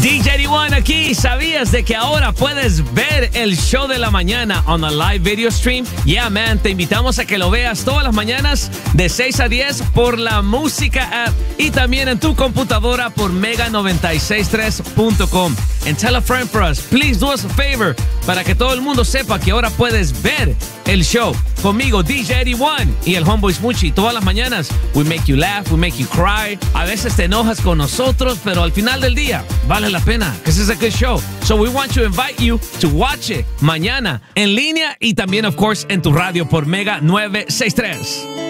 DJ D1 aquí. ¿Sabías de que ahora puedes ver el show de la mañana on a live video stream? Yeah, man. Te invitamos a que lo veas todas las mañanas de 6 a 10 por la Música App y también en tu computadora por mega963.com. And tell a friend for us. Please do us a favor para que todo el mundo sepa que ahora puedes ver el show conmigo, DJ D1 y el Homeboy Smoochie. Todas las mañanas we make you laugh, we make you cry. A veces te enojas con nosotros, pero al final del día vale la pena, because it's a good show. So we want to invite you to watch it mañana en línea y también, of course, en tu radio por Mega 963.